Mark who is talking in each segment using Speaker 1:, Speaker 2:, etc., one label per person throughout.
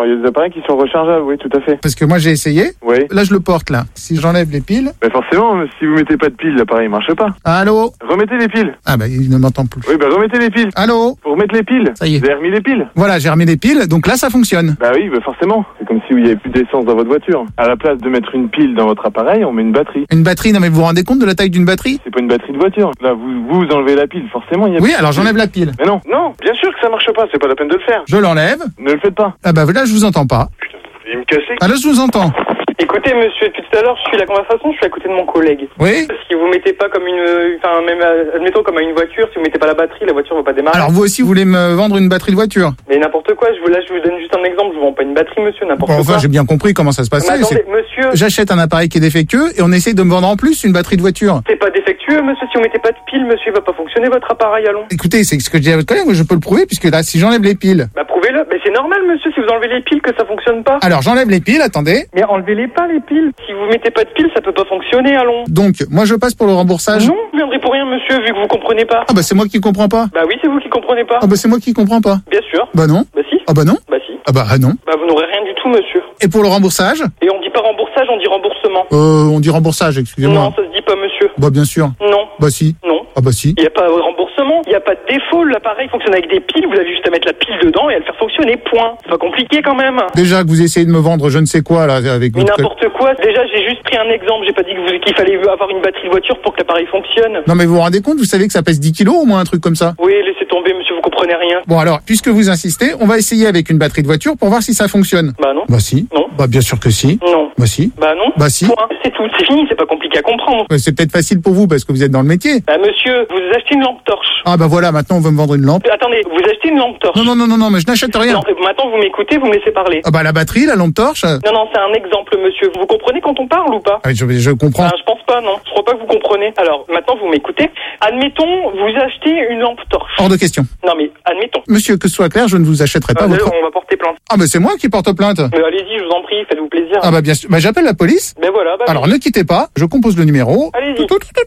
Speaker 1: Il y a des appareils qui sont rechargeables, oui, tout à fait.
Speaker 2: Parce que moi j'ai essayé.
Speaker 1: Oui.
Speaker 2: Là je le porte là. Si j'enlève les piles.
Speaker 1: Bah forcément, si vous mettez pas de piles, l'appareil marche pas.
Speaker 2: Allô?
Speaker 1: Remettez les piles.
Speaker 2: Ah bah il ne m'entend plus.
Speaker 1: Oui, bah remettez les piles.
Speaker 2: Allô?
Speaker 1: Pour remettre les piles.
Speaker 2: Ça y est.
Speaker 1: Vous avez remis les piles.
Speaker 2: Voilà, j'ai remis les piles, donc là ça fonctionne.
Speaker 1: Bah oui, bah forcément. C'est comme si il y avait plus d'essence dans votre voiture. À la place de mettre une pile dans votre appareil, on met une batterie.
Speaker 2: Une batterie, non mais vous vous rendez compte de la taille d'une batterie?
Speaker 1: C'est pas une batterie de voiture. Là, vous enlevez la pile, forcément, il y a...
Speaker 2: Oui, alors j'enlève la pile.
Speaker 1: Mais non, bien sûr que ça marche pas, c'est pas la peine de le faire.
Speaker 2: Je l'enlève.
Speaker 1: Ne le faites pas.
Speaker 2: Ah bah là je vous entends pas.
Speaker 1: Putain, vous allez me casser.
Speaker 2: Ah là je vous entends.
Speaker 3: Écoutez, monsieur, depuis tout à l'heure, je suis la conversation, je suis à côté de mon collègue.
Speaker 2: Oui.
Speaker 3: Si vous mettez pas comme admettons comme à une voiture, si vous mettez pas la batterie, la voiture va pas démarrer.
Speaker 2: Alors vous aussi vous voulez me vendre une batterie de voiture?
Speaker 3: Mais n'importe quoi, je vous donne juste un exemple, je vous vends pas une batterie, monsieur, n'importe
Speaker 2: Bon, enfin
Speaker 3: quoi.
Speaker 2: j'ai bien compris comment ça se
Speaker 3: Mais
Speaker 2: passait.
Speaker 3: attendez, monsieur,
Speaker 2: J'achète un appareil qui est défectueux et on essaye de me vendre en plus une batterie de voiture.
Speaker 3: c'est pas défectueux, monsieur, si vous mettez pas de pile, monsieur, il va pas fonctionner votre appareil, allons.
Speaker 2: Écoutez, c'est ce que je dis à votre collègue, je peux le prouver puisque là si j'enlève les piles.
Speaker 3: Bah prouvez-le, mais c'est normal, monsieur, si vous enlevez les piles, que ça fonctionne pas.
Speaker 2: Alors j'enlève les piles, attendez.
Speaker 3: Mais enlevez-les pas, les piles. Si vous mettez pas de piles, ça peut pas fonctionner, allons.
Speaker 2: Donc moi je passe pour le remboursage.
Speaker 3: Non, vous viendrez pour rien, monsieur, vu que vous comprenez pas.
Speaker 2: Ah bah c'est moi qui comprends pas.
Speaker 3: Bah oui, c'est vous qui comprenez pas.
Speaker 2: Ah bah c'est moi qui comprends pas.
Speaker 3: Bien sûr.
Speaker 2: Bah non.
Speaker 3: Bah si.
Speaker 2: Ah bah non.
Speaker 3: Bah si.
Speaker 2: Ah bah non.
Speaker 3: Bah vous n'aurez rien du tout, monsieur.
Speaker 2: Et pour le remboursage?
Speaker 3: Et on dit pas remboursage, on dit remboursement.
Speaker 2: On dit remboursage, excusez-moi.
Speaker 3: Non, ça se dit pas, monsieur.
Speaker 2: Bah bien sûr.
Speaker 3: Non.
Speaker 2: Bah si.
Speaker 3: Non.
Speaker 2: Ah bah si.
Speaker 3: Il n'y a pas de remboursement, il n'y a pas de défaut, l'appareil fonctionne avec des piles, vous avez juste à mettre la pile dedans et à le faire fonctionner, point. C'est pas compliqué quand même.
Speaker 2: Déjà que vous essayez de me vendre je ne sais quoi là avec
Speaker 3: Mais
Speaker 2: votre...
Speaker 3: n'importe quoi, déjà j'ai juste pris un exemple, j'ai pas dit qu'il fallait avoir une batterie de voiture pour que l'appareil fonctionne.
Speaker 2: Non mais vous vous rendez compte, vous savez que ça pèse 10 kilos au moins un truc comme ça?
Speaker 3: Oui, laissez tomber, monsieur, vous comprenez rien.
Speaker 2: Bon alors, puisque vous insistez, on va essayer avec une batterie de voiture pour voir si ça fonctionne.
Speaker 3: Bah non.
Speaker 2: Bah si.
Speaker 3: Non.
Speaker 2: Bah bien sûr que si.
Speaker 3: Non.
Speaker 2: Bah si.
Speaker 3: Bah non.
Speaker 2: Bah si.
Speaker 3: Point. C'est tout, c'est fini, c'est pas compliqué à comprendre.
Speaker 2: Ouais, c'est peut-être facile pour vous parce que vous êtes dans le métier.
Speaker 3: Bah monsieur, vous achetez une lampe torche.
Speaker 2: Ah bah voilà, maintenant on veut me vendre une lampe.
Speaker 3: Attendez, vous achetez une lampe torche.
Speaker 2: Non, mais je n'achète rien.
Speaker 3: Non, maintenant vous m'écoutez, vous me laissez parler.
Speaker 2: Ah bah la batterie, la lampe torche.
Speaker 3: Non, c'est un exemple, monsieur. Vous comprenez quand on parle ou pas?
Speaker 2: Ah, je comprends.
Speaker 3: Je pense pas, non. Je crois pas que vous comprenez. Alors, maintenant, vous m'écoutez. Admettons, vous achetez une lampe torche.
Speaker 2: Hors de question.
Speaker 3: Non, mais admettons.
Speaker 2: Monsieur, que ce soit clair, je ne vous achèterai pas votre...
Speaker 3: On va porter plainte.
Speaker 2: Ah bah c'est moi qui porte plainte.
Speaker 3: Mais allez-y, je vous en prie, faites-vous plaisir.
Speaker 2: Ah bah bien sûr. Bah j'appelle la police.
Speaker 3: Ben voilà, bah.
Speaker 2: Alors ne quittez pas, je compose le numéro.
Speaker 3: Allez-y.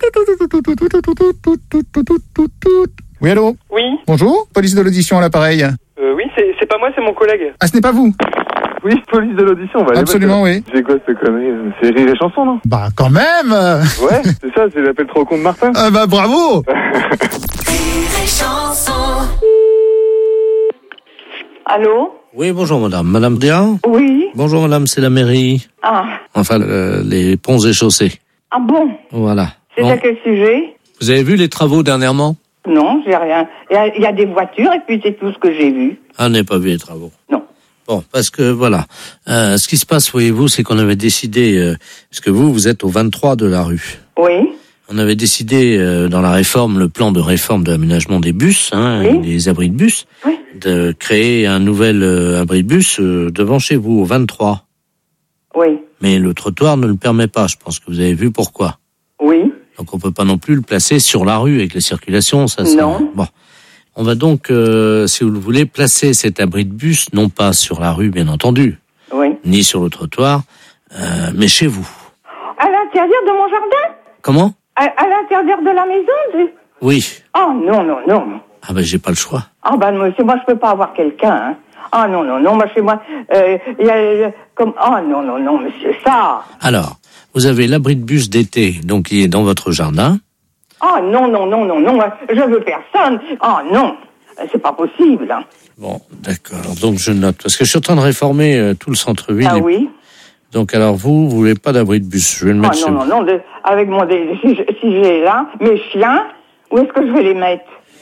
Speaker 2: Oui, allô?
Speaker 3: Oui.
Speaker 2: Bonjour, police de l'audition à l'appareil.
Speaker 3: Oui, c'est pas moi, c'est mon collègue.
Speaker 2: Ah, ce n'est pas vous?
Speaker 1: Oui, police de l'audition, on va aller
Speaker 2: Absolument, oui.
Speaker 1: C'est quoi cette connerie? C'est Rire et Chanson, non?
Speaker 2: Bah quand même.
Speaker 1: Ouais, c'est ça, c'est l'appel trop con de Martin.
Speaker 2: Ah bah bravo.
Speaker 4: Allô?
Speaker 5: Oui, bonjour madame. Madame Dian?
Speaker 4: Oui.
Speaker 5: Bonjour madame, c'est la mairie.
Speaker 4: Ah.
Speaker 5: Enfin, les ponts et chaussées.
Speaker 4: Ah bon?
Speaker 5: Voilà.
Speaker 4: C'est
Speaker 5: Bon.
Speaker 4: à quel sujet?
Speaker 5: Vous avez vu les travaux dernièrement?
Speaker 4: Non, j'ai rien. Il y a des voitures et puis c'est tout ce que j'ai vu.
Speaker 5: Ah, on n'a pas vu les travaux.
Speaker 4: Non.
Speaker 5: Bon, parce que voilà. Ce qui se passe, voyez-vous, c'est qu'on avait décidé, parce que vous êtes au 23 de la rue.
Speaker 4: Oui.
Speaker 5: On avait décidé dans la réforme, le plan de réforme de l'aménagement des bus,
Speaker 4: Oui.
Speaker 5: des abris de bus,
Speaker 4: Oui.
Speaker 5: de créer un nouvel abri de bus devant chez vous, au 23.
Speaker 4: Oui.
Speaker 5: Mais le trottoir ne le permet pas, je pense que vous avez vu pourquoi.
Speaker 4: Oui.
Speaker 5: Donc on peut pas non plus le placer sur la rue avec la circulation, ça.
Speaker 4: Non.
Speaker 5: Bon. On va donc, si vous le voulez, placer cet abri de bus, non pas sur la rue, bien entendu,
Speaker 4: Oui.
Speaker 5: ni sur le trottoir, mais chez vous.
Speaker 4: À l'intérieur de mon jardin?
Speaker 5: Comment?
Speaker 4: À l'intérieur de la maison?
Speaker 5: Oui.
Speaker 4: Oh non.
Speaker 5: Ah ben j'ai pas le choix.
Speaker 4: Ah ben monsieur, moi je peux pas avoir quelqu'un. Hein. Ah non, moi chez moi, il y a comme... Oh non, monsieur, ça...
Speaker 5: Alors, vous avez l'abri de bus d'été, donc il est dans votre jardin.
Speaker 4: Ah non, je veux personne. Ah non, c'est pas possible. Hein.
Speaker 5: Bon, d'accord. Donc je note, parce que je suis en train de réformer tout le centre-ville.
Speaker 4: Ah oui.
Speaker 5: Donc alors vous voulez pas d'abri de bus? Je vais le mettre.
Speaker 4: Ah non, avec si j'ai là mes chiens, où est-ce que je vais les mettre?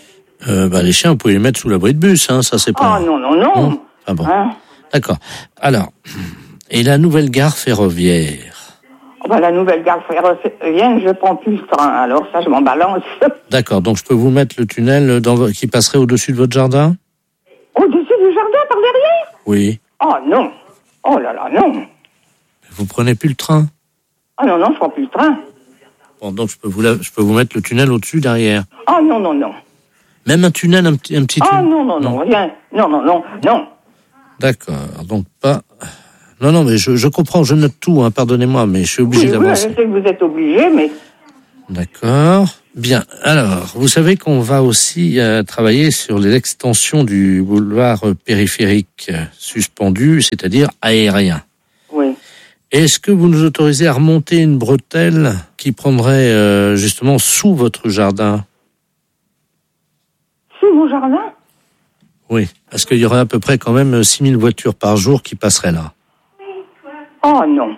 Speaker 5: Les chiens, vous pouvez les mettre sous l'abri de bus, hein, ça c'est pas...
Speaker 4: Ah non.
Speaker 5: Ah bon,
Speaker 4: Hein?
Speaker 5: D'accord. Alors, et la nouvelle gare ferroviaire?
Speaker 4: La nouvelle gare ferroviaire, je prends plus le train, alors ça je m'en balance.
Speaker 5: D'accord, donc je peux vous mettre le tunnel qui passerait au-dessus de votre jardin?
Speaker 4: Au-dessus du jardin, par derrière?
Speaker 5: Oui.
Speaker 4: Oh non. Oh là là, non.
Speaker 5: Vous prenez plus le train?
Speaker 4: Ah non, je prends plus le train.
Speaker 5: Bon, donc je peux vous mettre le tunnel au-dessus, derrière.
Speaker 4: Ah non.
Speaker 5: Même un tunnel, un petit
Speaker 4: Ah
Speaker 5: tunnel?
Speaker 4: non, rien. Non.
Speaker 5: D'accord, donc pas... Non, mais je comprends, je note tout, hein, pardonnez-moi, mais je suis obligé
Speaker 4: Oui,
Speaker 5: d'avancer.
Speaker 4: je sais que vous êtes obligé, mais...
Speaker 5: D'accord. Bien. Alors, vous savez qu'on va aussi travailler sur l'extension du boulevard périphérique suspendu, c'est-à-dire aérien.
Speaker 4: Oui.
Speaker 5: Est-ce que vous nous autorisez à remonter une bretelle qui prendrait justement sous votre jardin?
Speaker 4: Sous mon jardin?
Speaker 5: Oui, parce qu'il y aurait à peu près quand même 6000 voitures par jour qui passeraient là.
Speaker 4: Oh non.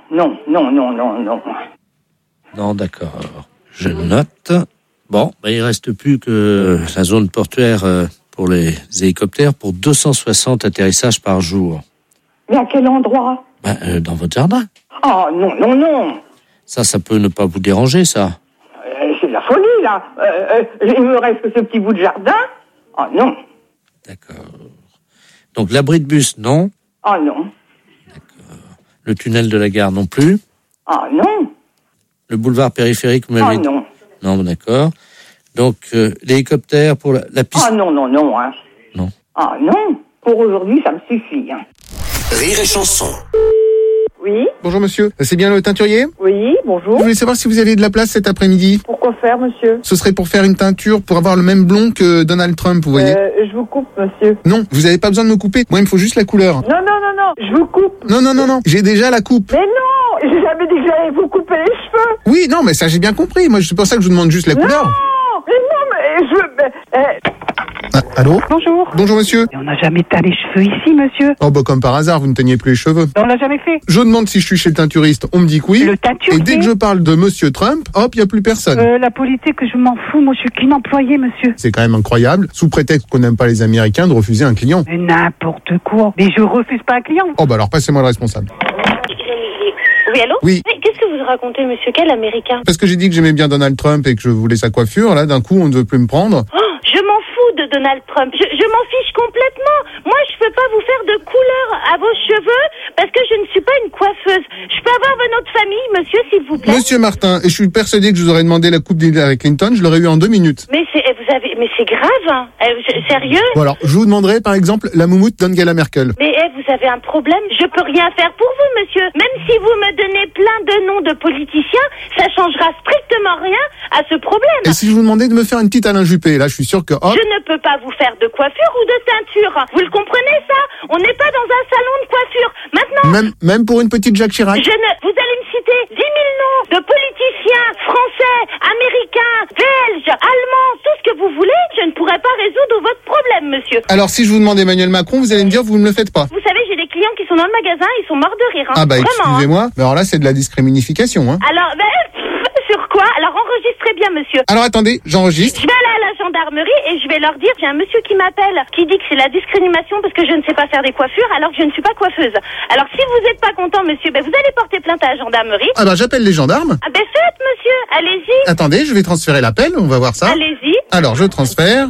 Speaker 5: Non, d'accord. Je note. Bon, il reste plus que la zone portuaire pour les hélicoptères pour 260 atterrissages par jour.
Speaker 4: Mais à quel endroit?
Speaker 5: Dans votre jardin.
Speaker 4: Oh non.
Speaker 5: Ça peut ne pas vous déranger, ça.
Speaker 4: C'est de la folie, là. Il me reste que ce petit bout de jardin. Oh non.
Speaker 5: D'accord. Donc l'abri de bus, non.
Speaker 4: Oh non.
Speaker 5: D'accord. Le tunnel de la gare, non plus.
Speaker 4: Oh non.
Speaker 5: Le boulevard périphérique, vous m'avez dit.
Speaker 4: non.
Speaker 5: Non, d'accord. Donc l'hélicoptère pour la piste.
Speaker 4: Oh non. Hein.
Speaker 5: Non.
Speaker 4: Oh non. Pour aujourd'hui, ça me suffit. Hein.
Speaker 6: Rire et chanson.
Speaker 7: Oui,
Speaker 2: Bonjour monsieur, c'est bien le teinturier?
Speaker 7: oui,
Speaker 2: Je
Speaker 7: bonjour.
Speaker 2: voulais savoir si vous avez de la place cet après-midi.
Speaker 7: Pourquoi faire, monsieur?
Speaker 2: Ce serait pour faire une teinture, pour avoir le même blond que Donald Trump, vous voyez.
Speaker 7: Je vous coupe, monsieur.
Speaker 2: Non, vous n'avez pas besoin de me couper. Moi, il me faut juste la couleur.
Speaker 7: Non, je vous coupe.
Speaker 2: Non. J'ai déjà la coupe.
Speaker 7: Mais non, j'ai jamais dit que j'allais vous couper les cheveux.
Speaker 2: Oui, non, mais ça, j'ai bien compris. Moi, c'est pour ça que je vous demande juste la couleur.
Speaker 7: Mais
Speaker 2: Allô?
Speaker 7: Bonjour.
Speaker 2: Bonjour monsieur.
Speaker 7: On n'a jamais teint les cheveux ici, monsieur.
Speaker 2: Oh, comme par hasard, vous ne teignez plus les cheveux.
Speaker 7: On l'a jamais fait.
Speaker 2: Je demande si je suis chez le teinturiste. On me dit que oui.
Speaker 7: Le teinturier.
Speaker 2: Et dès que je parle de monsieur Trump, hop, il n'y a plus personne.
Speaker 7: La politique, je m'en fous. Moi, je suis qu'une employée, monsieur.
Speaker 2: C'est quand même incroyable, sous prétexte qu'on n'aime pas les Américains, de refuser un client.
Speaker 7: Mais n'importe quoi. Mais je refuse pas un client.
Speaker 2: Oh, alors passez-moi le responsable.
Speaker 8: Oui, allô?
Speaker 2: Oui.
Speaker 8: Qu'est-ce que vous racontez, monsieur? Quel américain?
Speaker 2: Parce que j'ai dit que j'aimais bien Donald Trump et que je voulais sa coiffure, là, d'un coup, on ne veut plus me prendre.
Speaker 8: Oh, je m'en fous de Donald Trump. Je m'en fiche complètement. Moi, je peux pas vous faire de couleur à vos cheveux parce que je ne suis pas une coiffeuse. Je peux avoir votre nom de famille, monsieur, s'il vous plaît?
Speaker 2: Monsieur Martin, et je suis persuadé que je vous aurais demandé la coupe d'Hillary Clinton, je l'aurais eu en 2 minutes.
Speaker 8: Mais c'est grave, hein. Sérieux?
Speaker 2: Bon alors, je vous demanderai par exemple la moumoute d'Angela Merkel.
Speaker 8: Mais vous avez un problème? Je peux rien faire pour vous, monsieur. Même si vous me donnez plein de noms de politiciens, ça changera strictement rien à ce problème.
Speaker 2: Et si je vous demandais de me faire une petite Alain Juppé, là je suis sûr que hop.
Speaker 8: Je ne peux pas vous faire de coiffure ou de teinture. Vous le comprenez, ça? On n'est pas dans un salon de coiffure. Maintenant...
Speaker 2: Même pour une petite Jacques Chirac.
Speaker 8: Vous allez me citer 10 000 noms de politiciens français, américains, belges, allemands, tout ce que vous voulez. Je ne pourrai pas résoudre votre problème, monsieur.
Speaker 2: Alors si je vous demande Emmanuel Macron, vous allez me dire vous ne le faites pas.
Speaker 8: Vous savez, j'ai des clients qui sont dans le magasin, ils sont morts de rire. Hein.
Speaker 2: Ah bah
Speaker 8: vraiment,
Speaker 2: excusez-moi, mais alors là c'est de la discrimination. Hein.
Speaker 8: Alors, sur quoi? Alors enregistrez bien, monsieur.
Speaker 2: Alors attendez, j'enregistre.
Speaker 8: Je vais aller à la gendarmerie et je vais leur dire, j'ai un monsieur qui m'appelle, qui dit que c'est la discrimination parce que je ne sais pas faire des coiffures alors que je ne suis pas coiffeuse. Alors si vous n'êtes pas content, monsieur, vous allez porter plainte à la gendarmerie.
Speaker 2: Ah bah j'appelle les gendarmes.
Speaker 8: Ah faites, monsieur, allez-y.
Speaker 2: Attendez, je vais transférer l'appel, on va voir ça.
Speaker 8: Allez-y.
Speaker 2: Alors je transfère.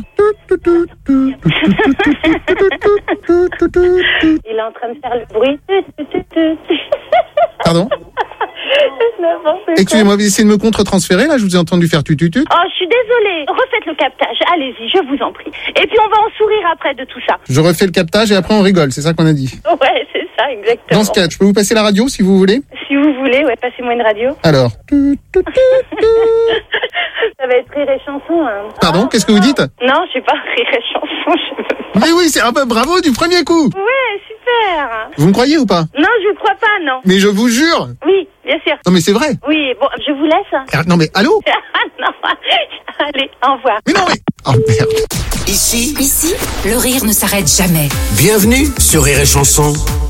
Speaker 8: Il est en train de faire le bruit.
Speaker 2: Pardon? Excusez-moi, vous essayez de me contre-transférer, là, je vous ai entendu faire tututut.
Speaker 8: Oh, je suis désolée. Refaites le captage, allez-y, je vous en prie. Et puis on va en sourire après de tout ça.
Speaker 2: Je refais le captage et après on rigole, c'est ça qu'on a dit.
Speaker 8: Ouais, c'est ça, exactement.
Speaker 2: Dans ce cas, je peux vous passer la radio si vous voulez?
Speaker 8: Si vous voulez, ouais, passez-moi une radio.
Speaker 2: Alors.
Speaker 8: Ça va être rire et chanson, hein.
Speaker 2: Pardon, qu'est-ce que vous dites?
Speaker 8: Non, je suis pas rire et chanson, je veux pas.
Speaker 2: Mais oui, c'est un peu bravo du premier coup.
Speaker 8: Ouais, super.
Speaker 2: Vous me croyez ou pas?
Speaker 8: Non, je vous crois pas, non.
Speaker 2: Mais je vous jure.
Speaker 8: Oui, bien sûr.
Speaker 2: Non mais c'est vrai.
Speaker 8: Oui, bon, je vous laisse.
Speaker 2: Ah, non mais allô?
Speaker 8: Non, allez, au revoir.
Speaker 2: Mais non mais... Oh merde.
Speaker 6: Ici,
Speaker 9: le rire ne s'arrête jamais.
Speaker 6: bienvenue sur Rire et chanson.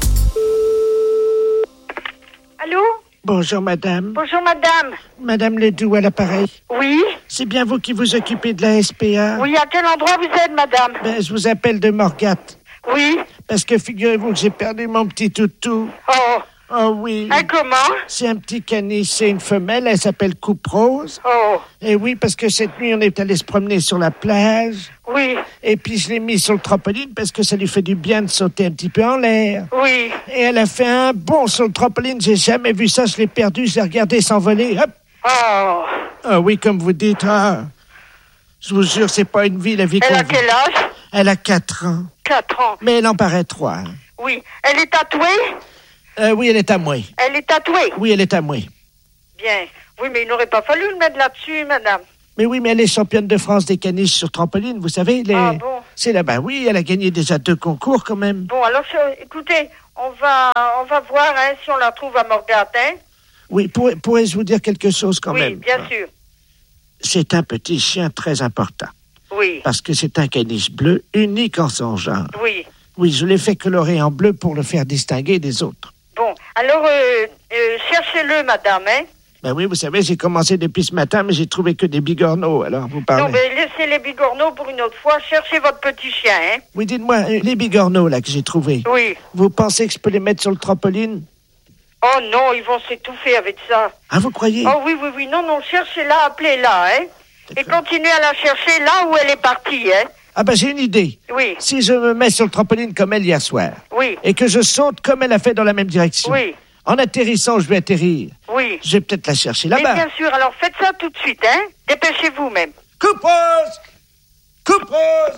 Speaker 7: Allô?
Speaker 10: Bonjour madame.
Speaker 7: Bonjour, madame.
Speaker 10: Madame Ledoux à l'appareil.
Speaker 7: Oui?
Speaker 10: C'est bien vous qui vous occupez de la SPA?
Speaker 7: Oui, à quel endroit vous êtes, madame?
Speaker 10: Ben, je vous appelle de Morgat.
Speaker 7: Oui?
Speaker 10: Parce que figurez-vous que j'ai perdu mon petit toutou.
Speaker 7: Oh.
Speaker 10: Oh oui.
Speaker 7: Comment?
Speaker 10: C'est un petit caniche, c'est une femelle, elle s'appelle Coupe Rose.
Speaker 7: Oh.
Speaker 10: Et oui, parce que cette nuit, on est allé se promener sur la plage.
Speaker 7: Oui.
Speaker 10: Et puis je l'ai mis sur le trampoline parce que ça lui fait du bien de sauter un petit peu en l'air.
Speaker 7: Oui.
Speaker 10: Et elle a fait un bond sur le trampoline, j'ai jamais vu ça, je l'ai perdu, je l'ai regardé s'envoler, hop.
Speaker 7: Oh.
Speaker 10: Ah oui, comme vous dites, je vous jure, c'est pas une vie, la vie qu'on
Speaker 7: Elle a
Speaker 10: vit.
Speaker 7: quel âge?
Speaker 10: Elle a 4 ans.
Speaker 7: 4 ans.
Speaker 10: Mais elle en paraît 3.
Speaker 7: Oui. Elle est tatouée?
Speaker 10: Oui, elle est à moi.
Speaker 7: Elle est tatouée?
Speaker 10: Oui, elle est à moi.
Speaker 7: Bien. Oui, mais il n'aurait pas fallu le mettre là-dessus, madame.
Speaker 10: Mais oui, mais elle est championne de France des caniches sur trampoline, vous savez.
Speaker 7: Ah bon?
Speaker 10: C'est là-bas, oui, elle a gagné déjà 2 concours quand même.
Speaker 7: Bon, alors, écoutez, on va voir si on la trouve à Morgat, hein?
Speaker 10: Oui, pourrais-je vous dire quelque chose quand même?
Speaker 7: Oui, bien sûr.
Speaker 10: C'est un petit chien très important.
Speaker 7: Oui.
Speaker 10: Parce que c'est un caniche bleu, unique en son genre.
Speaker 7: Oui.
Speaker 10: Oui, je l'ai fait colorer en bleu pour le faire distinguer des autres.
Speaker 7: Bon, alors, cherchez-le, madame, hein?
Speaker 10: Ben oui, vous savez, j'ai commencé depuis ce matin, mais j'ai trouvé que des bigorneaux, alors vous parlez.
Speaker 7: Non, mais laissez les bigorneaux pour une autre fois. Cherchez votre petit chien, hein?
Speaker 10: Oui, dites-moi, les bigorneaux, là, que j'ai trouvés.
Speaker 7: Oui.
Speaker 10: Vous pensez que je peux les mettre sur le trampoline?
Speaker 7: Oh non, ils vont s'étouffer avec ça.
Speaker 10: Ah, vous croyez?
Speaker 7: Oh oui, non, cherchez-la, appelez-la, hein? Et continuez à la chercher là où elle est partie, hein?
Speaker 10: Ah ben, j'ai une idée.
Speaker 7: Oui.
Speaker 10: Si je me mets sur le trampoline comme elle hier soir.
Speaker 7: Oui.
Speaker 10: Et que je saute comme elle a fait dans la même direction.
Speaker 7: Oui.
Speaker 10: En atterrissant, je vais atterrir.
Speaker 7: Oui.
Speaker 10: Je vais peut-être la chercher
Speaker 7: Mais
Speaker 10: là-bas.
Speaker 7: bien sûr, alors faites ça tout de suite, hein? Dépêchez-vous même.
Speaker 10: Coupe-rose! Coupe-rose!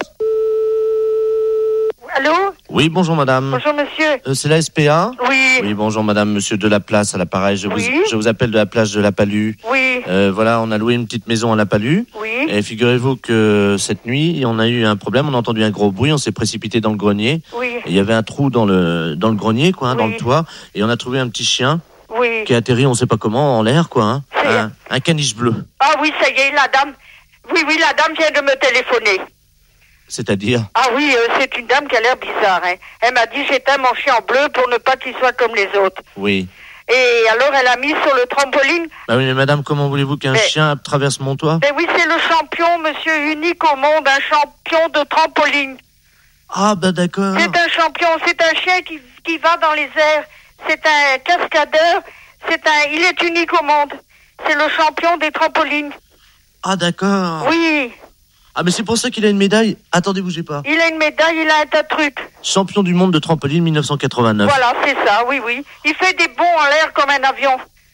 Speaker 7: Allô?
Speaker 11: Oui, bonjour madame.
Speaker 7: Bonjour monsieur.
Speaker 11: C'est la SPA?
Speaker 7: Oui.
Speaker 11: Oui, bonjour madame, monsieur Delaplace à l'appareil. Je vous appelle de la plage de La Palue.
Speaker 7: Oui.
Speaker 11: Voilà, on a loué une petite maison à La Palue.
Speaker 7: Oui.
Speaker 11: Et figurez-vous que cette nuit, on a eu un problème, on a entendu un gros bruit, on s'est précipité dans le grenier.
Speaker 7: Oui.
Speaker 11: Et il y avait un trou dans le grenier, quoi, dans le toit. Et on a trouvé un petit chien.
Speaker 7: Oui.
Speaker 11: Qui a atterri, on sait pas comment, en l'air, quoi. Un caniche bleu.
Speaker 7: Ah oui, ça y est, la dame. Oui, la dame vient de me téléphoner.
Speaker 11: C'est-à-dire?
Speaker 7: Ah oui, c'est une dame qui a l'air bizarre, hein. Elle m'a dit j'éteins mon chien en bleu pour ne pas qu'il soit comme les autres.
Speaker 11: Oui.
Speaker 7: Et alors elle a mis sur le trampoline.
Speaker 11: Bah oui, mais madame, comment voulez-vous qu'un chien traverse mon toit?
Speaker 7: Mais oui, c'est le champion, monsieur, unique au monde, un champion de trampoline.
Speaker 11: Ah bah d'accord.
Speaker 7: C'est un champion, c'est un chien qui va dans les airs. C'est un cascadeur, il est unique au monde. C'est le champion des trampolines.
Speaker 11: Ah d'accord.
Speaker 7: Oui.
Speaker 11: Ah mais c'est pour ça qu'il a une médaille. Attendez, bougez pas.
Speaker 7: Il a une médaille, il a un tas de trucs.
Speaker 11: Champion du monde de trampoline 1989.
Speaker 7: Voilà, c'est ça, oui. Il fait des bonds en l'air comme un avion.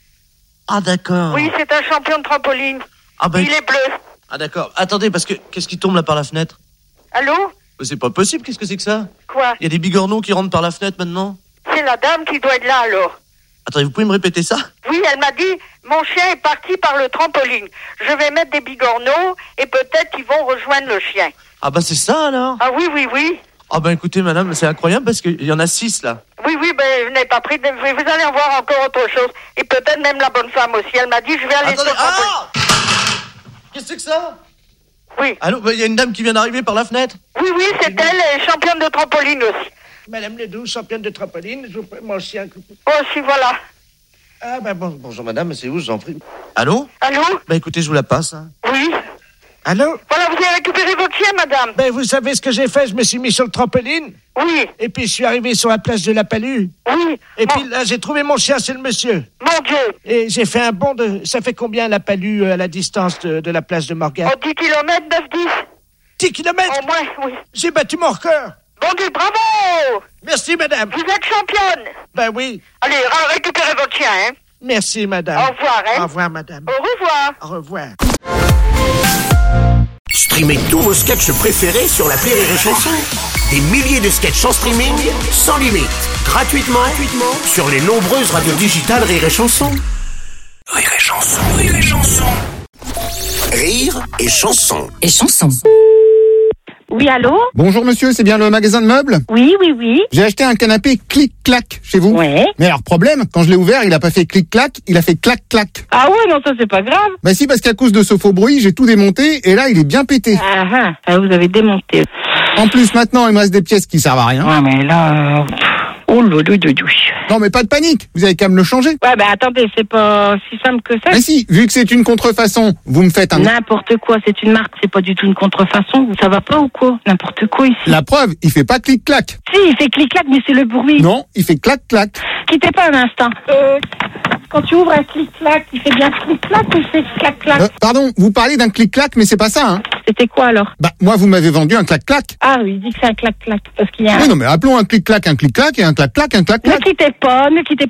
Speaker 11: Ah d'accord.
Speaker 7: Oui, c'est un champion de trampoline.
Speaker 11: Ah ben...
Speaker 7: Il est bleu.
Speaker 11: Ah d'accord. Attendez, parce que qu'est-ce qui tombe là par la fenêtre?
Speaker 7: Allô?
Speaker 11: C'est pas possible, qu'est-ce que c'est que ça?
Speaker 7: Quoi?
Speaker 11: Il y a des bigorneaux qui rentrent par la fenêtre maintenant?
Speaker 7: C'est la dame qui doit être là alors.
Speaker 11: Attendez, vous pouvez me répéter ça?
Speaker 7: Oui, elle m'a dit, mon chien est parti par le trampoline. Je vais mettre des bigorneaux et peut-être qu'ils vont rejoindre le chien.
Speaker 11: Ah bah c'est ça alors?
Speaker 7: Ah oui.
Speaker 11: Ah bah écoutez madame, c'est incroyable parce qu'il y en a 6 là.
Speaker 7: Oui, ben vous n'avez pas pris, vous allez en voir encore autre chose. Et peut-être même la bonne femme aussi. Elle m'a dit, je vais aller sur le trampoline.
Speaker 11: Qu'est-ce que c'est que ça?
Speaker 7: Oui.
Speaker 11: Allô, il y a une dame qui vient d'arriver par la fenêtre?
Speaker 7: Oui, c'est elle est championne de trampoline aussi.
Speaker 10: Madame Ledoux, championne de trampoline, je vous prends mon chien.
Speaker 7: Oh, si, voilà.
Speaker 10: Ah, ben
Speaker 11: bonjour madame, c'est où, je vous en prie. Allô?
Speaker 7: Allô?
Speaker 11: Bah écoutez, je vous la passe. Hein.
Speaker 7: Oui.
Speaker 10: Allô?
Speaker 7: Voilà, vous avez récupéré votre chien, madame.
Speaker 10: Ben, vous savez ce que j'ai fait? Je me suis mis sur le trampoline.
Speaker 7: Oui.
Speaker 10: Et puis, je suis arrivé sur la plage de La Palue.
Speaker 7: Oui.
Speaker 10: Et puis là, j'ai trouvé mon chien, c'est le monsieur.
Speaker 7: Mon Dieu.
Speaker 10: Et j'ai fait un bond de... Ça fait combien, La Palue, à la distance de la plage de Morgat?
Speaker 7: Oh, 10 km, 9-10.
Speaker 10: 10 km?
Speaker 7: Au moins, oui.
Speaker 10: J'ai battu mon record.
Speaker 7: Bon Dieu, bravo!
Speaker 10: Merci, madame.
Speaker 7: Vous êtes championne.
Speaker 10: Ben oui.
Speaker 7: Allez, récupérez votre chien, hein.
Speaker 10: Merci, madame.
Speaker 7: Au revoir, hein.
Speaker 10: Au revoir, madame.
Speaker 7: Au revoir.
Speaker 10: Au revoir.
Speaker 6: Streamez tous vos sketchs préférés sur l'appli Rire et Chanson. Des milliers de sketchs en streaming, sans limite, gratuitement sur les nombreuses radios digitales Rire et Chanson. Rire et Chanson, Rire et Chanson. Rire et Chanson.
Speaker 9: Et chanson.
Speaker 12: Oui, allô?
Speaker 2: Bonjour monsieur, c'est bien le magasin de meubles?
Speaker 12: Oui.
Speaker 2: J'ai acheté un canapé clic-clac chez vous.
Speaker 12: Ouais.
Speaker 2: Mais alors problème, quand je l'ai ouvert, il a pas fait clic-clac, il a fait clac-clac.
Speaker 12: Ah ouais, non, ça c'est pas grave.
Speaker 2: Bah si, parce qu'à cause de ce faux bruit, j'ai tout démonté et là il est bien pété.
Speaker 12: Ah, vous avez démonté.
Speaker 2: En plus maintenant, il me reste des pièces qui servent à rien.
Speaker 12: Ouais, mais là... Oh là là.
Speaker 2: Non mais pas de panique, vous avez qu'à me le changer.
Speaker 12: Ouais, bah attendez, c'est pas si simple que ça.
Speaker 2: Mais si, vu que c'est une contrefaçon, vous me faites un...
Speaker 12: N'importe quoi, c'est une marque, c'est pas du tout une contrefaçon. Ça va pas ou quoi? N'importe quoi ici.
Speaker 2: La preuve, il fait pas clic-clac.
Speaker 12: Si, il fait clic-clac, mais c'est le bruit.
Speaker 2: Non, il fait clac-clac.
Speaker 12: Quittez pas un instant. Quand tu ouvres un clic-clac, il fait bien clic-clac ou c'est clac-clac?
Speaker 2: Pardon, vous parlez d'un clic-clac, mais c'est pas ça, hein.
Speaker 12: C'était quoi alors?
Speaker 2: Bah, moi vous m'avez vendu un clac-clac.
Speaker 12: Ah oui, il dit que c'est un clac-clac. Parce qu'il y a
Speaker 2: Oui, non, mais appelons un clic-clac et un clac-clac, un clac-clac.
Speaker 12: Ne quittez pas.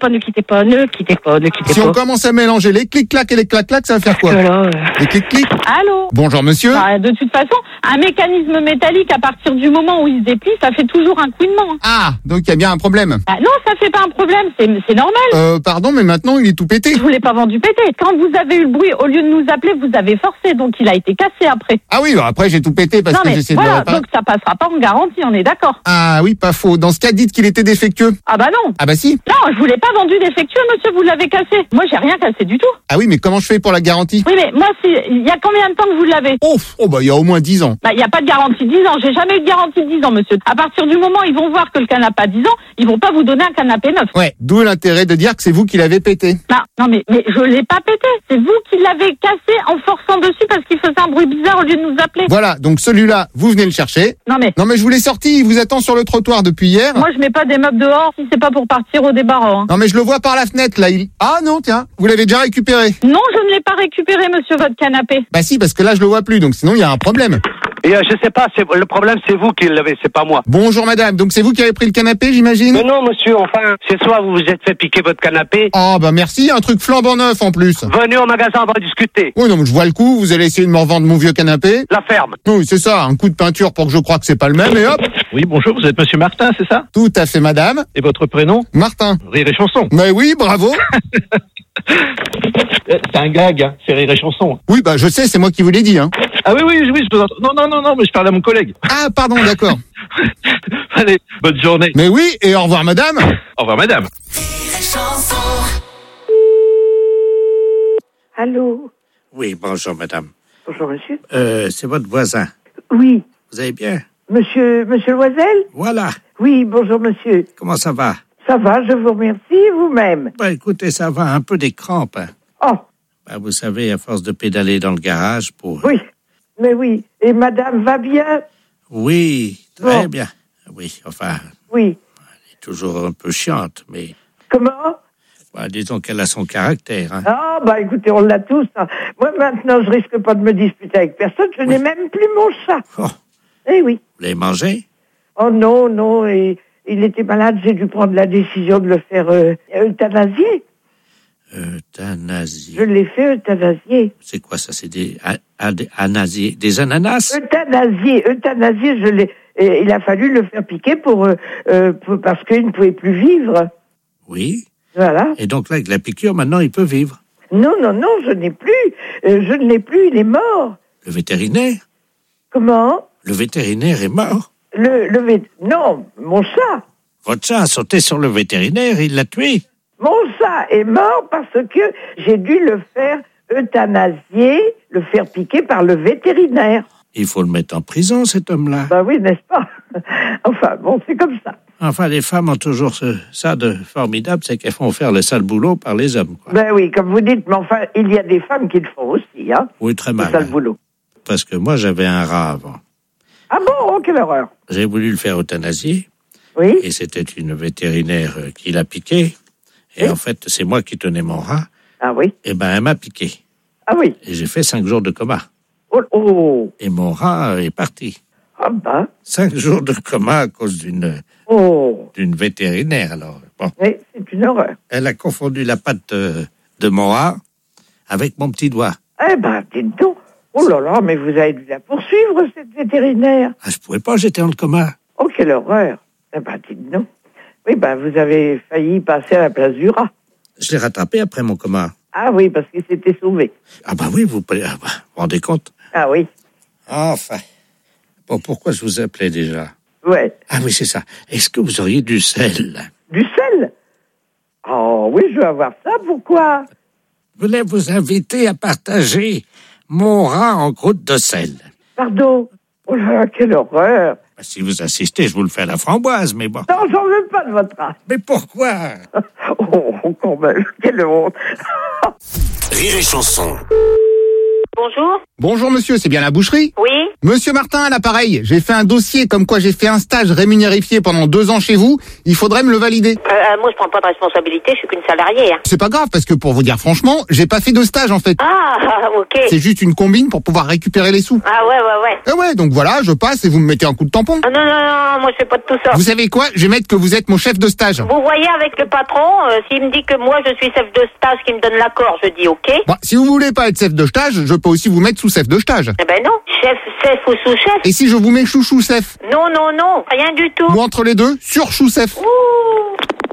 Speaker 2: Si on commence à mélanger les clic-clac et les clac-clac, ça va faire quoi? Les clic-clic.
Speaker 12: Allô?
Speaker 2: Bonjour monsieur.
Speaker 12: Bah, de toute façon, un mécanisme métallique, à partir du moment où il se déplie, ça fait toujours un couinement.
Speaker 2: Ah, donc il y a bien un problème.
Speaker 12: Ah non, ça fait pas un problème, c'est normal.
Speaker 2: Pardon, mais maintenant il est j'ai tout pété.
Speaker 12: Je vous l'ai pas vendu pété. Quand vous avez eu le bruit, au lieu de nous appeler, vous avez forcé, donc il a été cassé après.
Speaker 2: Ah oui, bah après j'ai tout pété parce que j'essaie de le réparer.
Speaker 12: Donc ça passera pas en garantie, on est d'accord.
Speaker 2: Ah oui, pas faux. Dans ce cas, dites qu'il était défectueux.
Speaker 12: Ah bah non.
Speaker 2: Ah bah si.
Speaker 12: Non, je vous l'ai pas vendu défectueux, monsieur, vous l'avez cassé. Moi, j'ai rien cassé du tout.
Speaker 2: Ah oui, mais comment je fais pour la garantie?
Speaker 12: Oui, mais moi, il y a combien de temps que vous l'avez?
Speaker 2: Oh bah il y a au moins 10 ans.
Speaker 12: Bah, il y a pas de garantie de 10 ans. J'ai jamais eu de garantie de 10 ans, monsieur. À partir du moment où ils vont voir que le canapé a 10 ans, ils vont pas vous donner un canapé neuf.
Speaker 2: Ouais, d'où l'intérêt de dire que c'est vous qui l'avez pété.
Speaker 12: Non, mais je l'ai pas pété. C'est vous qui l'avez cassé en forçant dessus parce qu'il faisait un bruit bizarre au lieu de nous appeler.
Speaker 2: Voilà, donc celui-là, vous venez le chercher.
Speaker 12: Non mais
Speaker 2: je vous l'ai sorti, il vous attend sur le trottoir depuis hier.
Speaker 12: Moi, je mets pas des meubles dehors si c'est pas pour partir au débarras. Hein.
Speaker 2: Non mais je le vois par la fenêtre là. Ah non, tiens, vous l'avez déjà récupéré.
Speaker 12: Non, je ne l'ai pas récupéré, monsieur, votre canapé.
Speaker 2: Bah si, parce que là je le vois plus, donc sinon il y a un problème.
Speaker 13: Et je sais pas, le problème c'est vous qui l'avez, c'est pas moi.
Speaker 2: Bonjour madame, donc c'est vous qui avez pris le canapé, j'imagine?
Speaker 13: Mais non monsieur, enfin, c'est soit vous vous êtes fait piquer votre canapé.
Speaker 2: Oh bah merci, un truc flambant neuf en plus.
Speaker 13: Venez au magasin, on va discuter.
Speaker 2: Oui non mais je vois le coup, vous allez essayer de me revendre mon vieux canapé.
Speaker 13: La ferme.
Speaker 2: Oui c'est ça, un coup de peinture pour que je croie que c'est pas le même et hop.
Speaker 14: Oui bonjour, vous êtes monsieur Martin, c'est ça?
Speaker 2: Tout à fait madame.
Speaker 14: Et votre prénom?
Speaker 2: Martin.
Speaker 14: Rire et chanson.
Speaker 2: Mais oui, bravo.
Speaker 14: C'est un gag, hein, c'est Rire et chanson.
Speaker 2: Oui bah je sais, c'est moi qui vous l'ai dit hein.
Speaker 14: Ah oui, je vous entends. Non, mais je parle à mon collègue.
Speaker 2: Ah, pardon, d'accord.
Speaker 14: Allez, bonne journée.
Speaker 2: Mais oui, et au revoir, madame.
Speaker 14: Au revoir, madame.
Speaker 15: Allô?
Speaker 5: Oui, bonjour, madame.
Speaker 15: Bonjour, monsieur.
Speaker 5: C'est votre voisin.
Speaker 15: Oui.
Speaker 5: Vous allez bien?
Speaker 15: Monsieur Loisel?
Speaker 5: Voilà.
Speaker 15: Oui, bonjour, monsieur.
Speaker 5: Comment ça va?
Speaker 15: Ça va, je vous remercie, vous-même.
Speaker 5: Bah, écoutez, ça va, un peu des crampes. Hein.
Speaker 15: Oh.
Speaker 5: Bah, vous savez, à force de pédaler dans le garage pour...
Speaker 15: Oui. Mais oui, et madame va bien?
Speaker 5: Oui, très bien. Oui, enfin...
Speaker 15: Oui.
Speaker 5: Elle est toujours un peu chiante, mais...
Speaker 15: Comment?
Speaker 5: Bah, disons qu'elle a son caractère. Hein.
Speaker 15: Ah, bah écoutez, on l'a tous. Hein. Moi, maintenant, je risque pas de me disputer avec personne. Je n'ai même plus mon chat.
Speaker 5: Oh.
Speaker 15: Eh oui.
Speaker 5: Vous l'avez mangé?
Speaker 15: Oh non, et il était malade. J'ai dû prendre la décision de le faire euthanasier.
Speaker 5: Euthanasie.
Speaker 15: Je l'ai fait euthanasier.
Speaker 5: C'est quoi ça? C'est des ananas?
Speaker 15: Euthanasier, je l'ai. Il a fallu le faire piquer parce qu'il ne pouvait plus vivre.
Speaker 5: Oui.
Speaker 15: Voilà.
Speaker 5: Et donc là, avec la piqûre, maintenant, il peut vivre.
Speaker 15: Non, je n'ai plus. Je ne l'ai plus, il est mort.
Speaker 5: Le vétérinaire?
Speaker 15: Comment?
Speaker 5: Le vétérinaire est mort?
Speaker 15: Non, mon chat.
Speaker 5: Votre chat a sauté sur le vétérinaire, il l'a tué?
Speaker 15: Mon chat est mort parce que j'ai dû le faire euthanasier, le faire piquer par le vétérinaire.
Speaker 5: Il faut le mettre en prison, cet homme-là.
Speaker 15: Ben oui, n'est-ce pas? Enfin, bon, c'est comme ça.
Speaker 5: Enfin, les femmes ont toujours ça de formidable, c'est qu'elles font faire le sale boulot par les hommes. Quoi.
Speaker 15: Ben oui, comme vous dites, mais enfin, il y a des femmes qui le font aussi, hein.
Speaker 5: Oui, très mal.
Speaker 15: Le sale boulot.
Speaker 5: Parce que moi, j'avais un rat avant.
Speaker 15: Ah bon? Oh, quelle horreur.
Speaker 5: J'ai voulu le faire euthanasier.
Speaker 15: Oui.
Speaker 5: Et c'était une vétérinaire qui l'a piqué. Et en fait, c'est moi qui tenais mon rat.
Speaker 15: Ah oui?
Speaker 5: Et ben, elle m'a piqué.
Speaker 15: Ah oui?
Speaker 5: Et j'ai fait 5 jours de coma.
Speaker 15: Oh.
Speaker 5: Et mon rat est parti.
Speaker 15: Ah ben?
Speaker 5: 5 jours de coma à cause d'une vétérinaire, alors. Bon.
Speaker 15: Oui, c'est une horreur.
Speaker 5: Elle a confondu la patte de mon rat avec mon petit doigt.
Speaker 15: Eh ben, dites donc. Oh là là, mais vous avez dû la poursuivre, cette vétérinaire.
Speaker 5: Ah, je pouvais pas, j'étais en coma.
Speaker 15: Oh, quelle horreur. Eh ben, dites donc. Oui, ben, vous avez failli passer à la place du rat.
Speaker 5: Je l'ai rattrapé après mon coma.
Speaker 15: Ah oui, parce qu'il s'était sauvé.
Speaker 5: Ah bah oui, vous vous rendez compte?
Speaker 15: Ah oui.
Speaker 5: Enfin. Bon, pourquoi je vous appelais déjà?
Speaker 15: Ouais.
Speaker 5: Ah oui, c'est ça. Est-ce que vous auriez du sel?
Speaker 15: Du sel? Oh oui, je veux avoir ça, pourquoi?
Speaker 5: Je voulais vous inviter à partager mon rat en croûte de sel.
Speaker 15: Pardon? Oh là là, quelle horreur!
Speaker 5: Si vous insistez, je vous le fais à la framboise, mais bon.
Speaker 15: Non, j'en veux pas de votre rat.
Speaker 5: Mais pourquoi?
Speaker 15: Oh, quand même, quelle honte.
Speaker 6: Rire et chanson.
Speaker 8: Bonjour.
Speaker 2: Bonjour monsieur, c'est bien la boucherie?
Speaker 8: Oui.
Speaker 2: Monsieur Martin, à l'appareil, j'ai fait un dossier comme quoi j'ai fait un stage rémunérifié pendant 2 ans chez vous. Il faudrait me le valider.
Speaker 8: Moi, je prends pas de responsabilité, je suis qu'une salariée. Hein.
Speaker 2: C'est pas grave, parce que pour vous dire franchement, j'ai pas fait de stage en fait.
Speaker 8: Ah, ok.
Speaker 2: C'est juste une combine pour pouvoir récupérer les sous.
Speaker 8: Ah ouais.
Speaker 2: Et ouais, donc voilà, je passe et vous me mettez un coup de tampon.
Speaker 8: Ah, non, moi je fais pas de tout ça.
Speaker 2: Vous savez quoi? Je vais mettre que vous êtes mon chef de stage.
Speaker 8: Vous voyez avec le patron, s'il me dit que moi je suis chef de stage, qu'il me donne l'accord, je dis ok.
Speaker 2: Bon, si vous voulez pas être chef de stage, je peux aussi vous mettre sous chef de stage.
Speaker 8: Eh ben non, chef ou sous-chef.
Speaker 2: Et si je vous mets chouchou chef?
Speaker 8: Non, rien du tout.
Speaker 2: Ou entre les deux, sur chou chef.
Speaker 8: Ouh.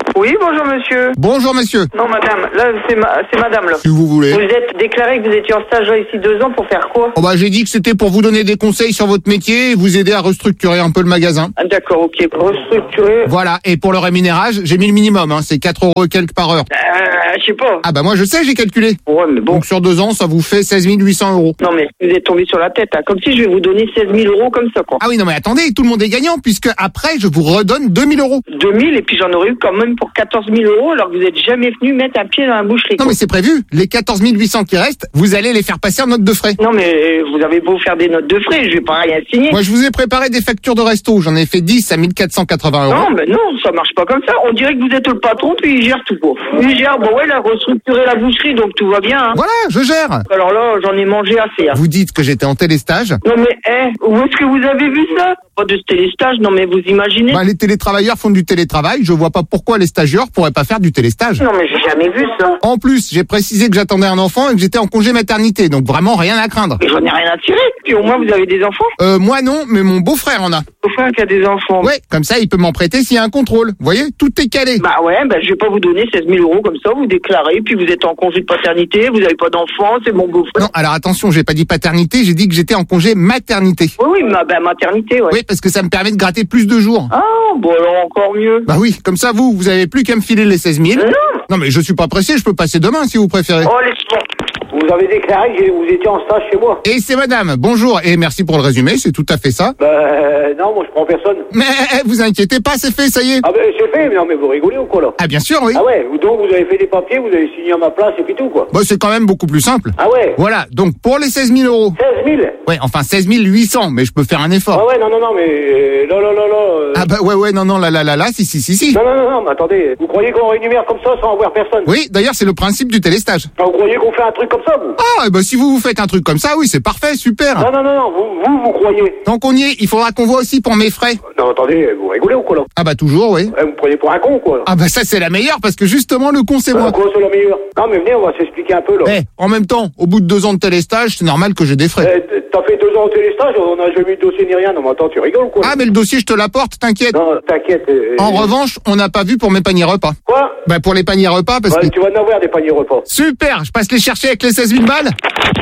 Speaker 16: Oui, bonjour monsieur.
Speaker 2: Bonjour monsieur.
Speaker 16: Non madame, là c'est madame là.
Speaker 2: Si vous voulez.
Speaker 16: Vous êtes déclaré que vous étiez en stage là ici 2 ans pour faire quoi?
Speaker 2: Oh bah j'ai dit que c'était pour vous donner des conseils sur votre métier et vous aider à restructurer un peu le magasin.
Speaker 16: Ah, d'accord, ok. Restructurer.
Speaker 2: Voilà, et pour le rémunérage, j'ai mis le minimum, hein, c'est 4 € et quelques par heure.
Speaker 16: Je sais pas.
Speaker 2: Ah bah moi je sais, j'ai calculé.
Speaker 16: Ouais, mais bon.
Speaker 2: Donc sur 2 ans, ça vous fait 16 800 €.
Speaker 16: Non mais vous êtes tombé sur la tête, hein. Comme si je vais vous donner 16 000 € comme ça quoi.
Speaker 2: Ah oui, non mais attendez, tout le monde est gagnant, puisque après je vous redonne 2 000 €.
Speaker 16: 2 000 et puis j'en aurais eu quand même pour 14 000 € alors que vous n'êtes jamais venu mettre un pied dans la boucherie.
Speaker 2: Non mais c'est prévu, les 14 800 qui restent, vous allez les faire passer en note de frais.
Speaker 16: Non mais vous avez beau faire des notes de frais, je vais pas rien signer.
Speaker 2: Moi je vous ai préparé des factures de resto, j'en ai fait 10 à 1 480 €.
Speaker 16: Non mais non, ça marche pas comme ça. On dirait que vous êtes le patron puis il gère tout quoi. Il gère, bon ouais, il a restructuré la boucherie donc tout va bien. Hein.
Speaker 2: Voilà, je gère.
Speaker 16: Alors là, j'en ai mangé assez. Hein.
Speaker 2: Vous dites que j'étais en téléstage.
Speaker 16: Non mais, où est-ce que vous avez vu ça? Pas de téléstage, non mais vous imaginez?
Speaker 2: Bah les télétravailleurs font du télétravail, je vois pas pourquoi les stagiaires pourraient pas faire du téléstage.
Speaker 16: Non mais j'ai jamais vu ça.
Speaker 2: En plus, j'ai précisé que j'attendais un enfant et que j'étais en congé maternité, donc vraiment rien à craindre.
Speaker 16: Mais j'en ai rien à tirer. Puis au moins vous avez des enfants?
Speaker 2: Moi non, mais mon beau-frère en a.
Speaker 16: Beau-frère qui a des enfants?
Speaker 2: Ouais, comme ça il peut m'en prêter s'il y a un contrôle. Vous voyez, tout est calé.
Speaker 16: Bah ouais, je vais pas vous donner 16 000 € comme ça, vous déclarez, puis vous êtes en congé de paternité, vous avez pas d'enfant, c'est mon beau-frère.
Speaker 2: Non, alors attention, j'ai pas dit paternité, j'ai dit que j'étais en congé maternité.
Speaker 16: Oui, maternité, ouais.
Speaker 2: Oui, parce que ça me permet de gratter plus de jours.
Speaker 16: Ah, bon alors encore mieux.
Speaker 2: Bah oui, comme ça vous avez plus qu'à me filer les 16 000. Non mais je suis pas pressé, je peux passer demain si vous préférez.
Speaker 16: Oh, laisse-moi.
Speaker 13: Vous avez déclaré que vous étiez en stage chez moi.
Speaker 2: Et c'est madame, bonjour, et merci pour le résumé, c'est tout à fait ça.
Speaker 13: Non, moi je prends personne.
Speaker 2: Mais vous inquiétez pas, c'est fait, ça y est.
Speaker 13: Ah c'est fait, mais non mais vous rigolez ou quoi là?
Speaker 2: Ah bien sûr, oui.
Speaker 13: Ah ouais, donc vous avez fait des papiers, vous avez signé à ma place et puis tout quoi.
Speaker 2: Bah c'est quand même beaucoup plus simple.
Speaker 13: Ah ouais.
Speaker 2: Voilà, donc pour les 16 000 €.
Speaker 13: 16 000?
Speaker 2: Ouais, enfin 16 800, mais je peux faire un effort.
Speaker 13: Ah ouais, non, mais là.
Speaker 2: Ah bah ouais, non, là, si.
Speaker 13: Non, mais attendez, vous croyez qu'on rémunère comme ça sans avoir personne?
Speaker 2: Oui, d'ailleurs c'est le principe du téléstage.
Speaker 13: Ah, vous croyez qu'on fait un truc comme ça, vous?
Speaker 2: Ah, bah si vous faites un truc comme ça, oui, c'est parfait, super.
Speaker 13: Non, vous croyez?
Speaker 2: Tant qu'on y est, il faudra qu'on voit aussi pour mes frais.
Speaker 13: Non, attendez, vous rigolez ou quoi là?
Speaker 2: Ah bah toujours, oui.
Speaker 13: Vous me prenez pour un con quoi là.
Speaker 2: Ah bah ça c'est la meilleure parce que justement le con c'est moi.
Speaker 13: Quoi c'est la meilleure? Non mais venez, on va s'expliquer un peu là.
Speaker 2: En même temps, au bout de 2 ans de téléstage, c'est normal que j'ai des frais.
Speaker 13: T'as fait 2 ans au téléstage, on n'a jamais eu de dossier ni rien. Non mais attends, tu rigoles ou quoi?
Speaker 2: Ah mais le dossier je te l'apporte, t'inquiète.
Speaker 13: Non, t'inquiète.
Speaker 2: En revanche, on n'a pas vu pour mes paniers repas.
Speaker 13: Quoi?
Speaker 2: Bah pour les paniers repas parce que...
Speaker 13: Tu vas en avoir des paniers repas.
Speaker 2: Super, je passe les chercher avec les 16 000 balles.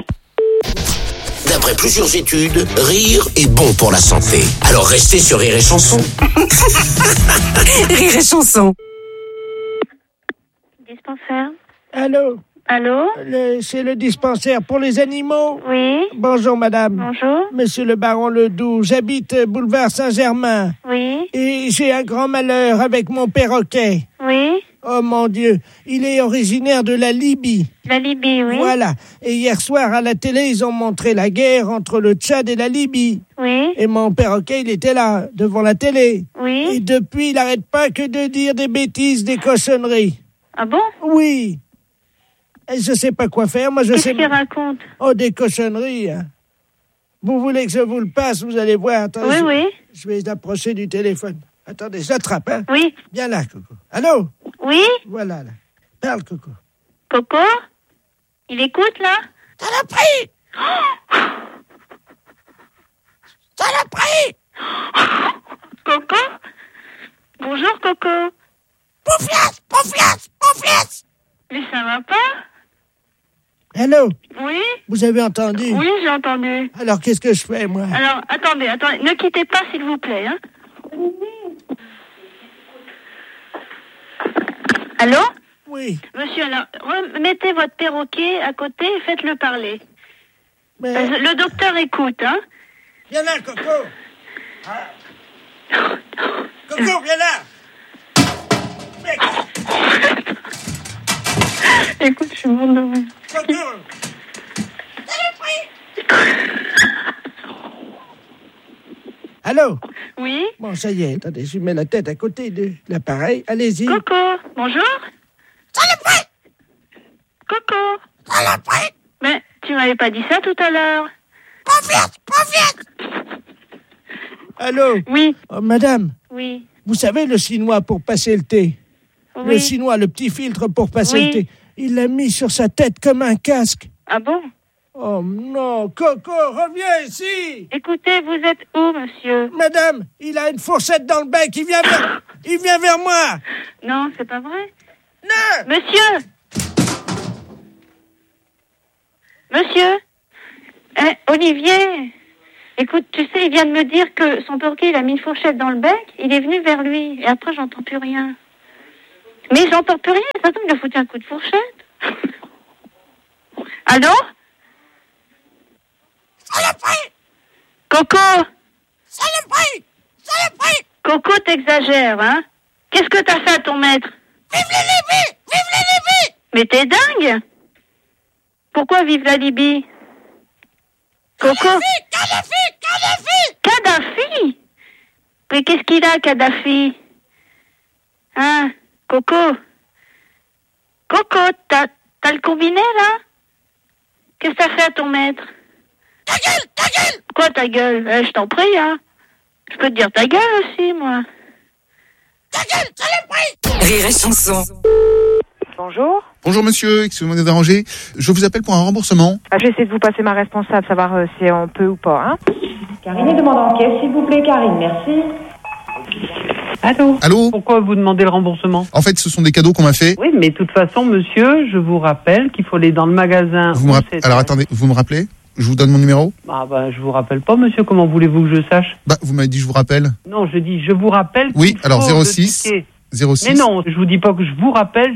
Speaker 6: D'après plusieurs études, rire est bon pour la santé. Alors restez sur Rire et Chanson.
Speaker 9: Rire et Chanson.
Speaker 8: Dispensaire.
Speaker 10: Allô? C'est le dispensaire pour les animaux?
Speaker 8: Oui.
Speaker 10: Bonjour, madame.
Speaker 8: Bonjour.
Speaker 10: Monsieur le baron Ledoux, j'habite boulevard Saint-Germain.
Speaker 8: Oui.
Speaker 10: Et j'ai un grand malheur avec mon perroquet.
Speaker 8: Oui.
Speaker 10: Oh mon Dieu, il est originaire de la Libye.
Speaker 8: La Libye, oui.
Speaker 10: Voilà. Et hier soir, à la télé, ils ont montré la guerre entre le Tchad et la Libye.
Speaker 8: Oui.
Speaker 10: Et mon perroquet, il était là, devant la télé.
Speaker 8: Oui.
Speaker 10: Et depuis, il n'arrête pas que de dire des bêtises, des cochonneries.
Speaker 8: Ah bon?
Speaker 10: Oui. Et je sais pas quoi faire, moi je sais...
Speaker 8: Qu'est-ce qu'il raconte?
Speaker 10: Oh, des cochonneries, hein. Vous voulez que je vous le passe, vous allez voir. Attendez,
Speaker 8: oui.
Speaker 10: Je vais approcher du téléphone. Attendez, je l'attrape, hein.
Speaker 8: Oui.
Speaker 10: Viens là, Coco. Allô?
Speaker 8: Oui.
Speaker 10: Voilà, là. Parle, Coco.
Speaker 8: Coco? Il écoute, là?
Speaker 10: Saloperie! Saloperie!
Speaker 8: Coco? Bonjour, Coco.
Speaker 10: Pouflasse!
Speaker 8: Mais ça va pas?
Speaker 10: Allô?
Speaker 8: Oui?
Speaker 10: Vous avez entendu?
Speaker 8: Oui, j'ai entendu.
Speaker 10: Alors, qu'est-ce que je fais, moi?
Speaker 8: Alors, attendez, ne quittez pas, s'il vous plaît, hein. Allô?
Speaker 10: Oui.
Speaker 8: Monsieur, alors, mettez votre perroquet à côté et faites-le parler.
Speaker 10: Mais...
Speaker 8: Le docteur écoute, hein?
Speaker 10: Viens là, Coco! Coco, viens là!
Speaker 8: Écoute, je suis morte de rire.
Speaker 10: Coco! Allô?
Speaker 8: Oui?
Speaker 10: Bon, ça y est, attendez, je mets la tête à côté de l'appareil. Allez-y.
Speaker 8: Coco, bonjour? Coco! Mais tu m'avais pas dit ça tout à l'heure.
Speaker 10: Allô?
Speaker 8: Oui.
Speaker 10: Oh, madame?
Speaker 8: Oui.
Speaker 10: Vous savez le chinois pour passer le thé?
Speaker 8: Oui.
Speaker 10: Le chinois, le petit filtre pour passer le thé. Il l'a mis sur sa tête comme un casque.
Speaker 8: Ah bon?
Speaker 10: Oh non, Coco, reviens ici.
Speaker 7: Écoutez, vous êtes où, monsieur?
Speaker 10: Madame, il a une fourchette dans le bec, il vient vers moi.
Speaker 7: Non, c'est pas vrai.
Speaker 10: Non.
Speaker 7: Monsieur, Olivier, écoute, tu sais, il vient de me dire que son perroquet, il a mis une fourchette dans le bec, il est venu vers lui, et après, j'entends plus rien. Mais j'entends plus rien, ça tombe, il a foutu un coup de fourchette. Allô?
Speaker 10: Saloperie!
Speaker 7: Coco!
Speaker 10: Saloperie! Saloperie!
Speaker 7: Coco, t'exagères, hein? Qu'est-ce que t'as fait à ton maître?
Speaker 10: Vive la Libye! Vive la Libye!
Speaker 7: Mais t'es dingue! Pourquoi vive la Libye? Coco? Kadhafi! Mais qu'est-ce qu'il a, Kadhafi? Hein? Coco? Coco, t'as le combiné, là? Qu'est-ce que t'as fait à ton maître?
Speaker 10: Ta gueule!
Speaker 7: Quoi, ta gueule? Je t'en prie, hein? Je peux te dire ta gueule aussi, moi.
Speaker 10: Ta gueule, saloperie!
Speaker 9: Rire et chanson.
Speaker 17: Bonjour.
Speaker 2: Bonjour monsieur, excusez-moi de vous déranger. Je vous appelle pour un remboursement.
Speaker 17: Je vais essayer de vous passer ma responsable, savoir si on peut ou pas. Hein.
Speaker 18: Karine demande en caisse, s'il vous plaît, Karine, merci.
Speaker 2: Allô?
Speaker 19: Pourquoi vous demandez le remboursement?
Speaker 2: En fait, ce sont des cadeaux qu'on m'a fait.
Speaker 19: Oui, mais de toute façon, monsieur, je vous rappelle qu'il faut aller dans le magasin.
Speaker 2: Alors attendez, vous me rappelez? Je vous donne mon numéro?
Speaker 19: Je vous rappelle pas, monsieur. Comment voulez-vous que je sache?
Speaker 2: Vous m'avez dit je vous rappelle.
Speaker 19: Non, je dis je vous rappelle.
Speaker 2: Oui, alors 06.
Speaker 19: Mais non, je vous dis pas que je vous rappelle,